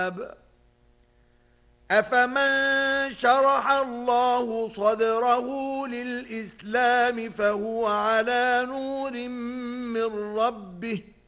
أفمن شرح الله صدره للإسلام فهو على نور من ربه